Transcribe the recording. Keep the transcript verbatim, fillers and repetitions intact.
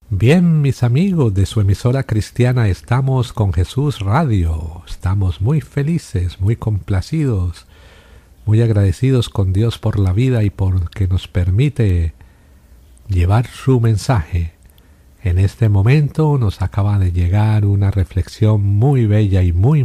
Bien, mis amigos de su emisora cristiana, estamos con Jesús Radio. Estamos muy felices, muy complacidos, muy agradecidos con Dios por la vida y por que nos permite llevar su mensaje. En este momento nos acaba de llegar una reflexión muy bella y muy